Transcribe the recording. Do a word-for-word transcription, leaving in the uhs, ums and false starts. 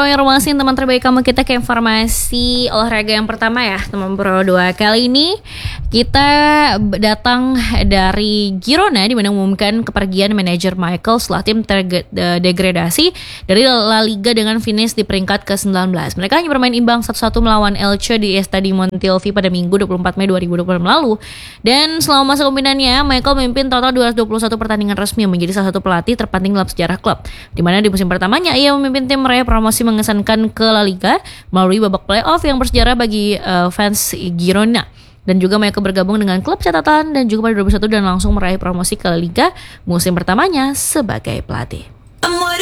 kami informasi teman terbaik kamu. Kita ke informasi olahraga yang pertama ya teman Pro dua. Kali ini kita datang dari Girona di mana mengumumkan kepergian manajer Michael setelah tim terdegradasi dari La Liga dengan finish di peringkat ke sembilan belas. Mereka hanya bermain imbang satu satu melawan Elche di Estadi Montilivi pada Minggu dua puluh empat Mei dua ribu dua puluh lalu. Dan selama masa kepemimpinannya, Michael memimpin total dua ratus dua puluh satu pertandingan resmi yang menjadi salah satu pelatih terpenting dalam sejarah klub. Di mana di musim pertamanya ia memimpin tim meraih promosi mengesankan ke La Liga melalui babak playoff yang bersejarah bagi uh, fans Girona. Dan juga Michael bergabung dengan klub catatan dan juga pada dua ribu satu dan langsung meraih promosi ke La Liga musim pertamanya sebagai pelatih.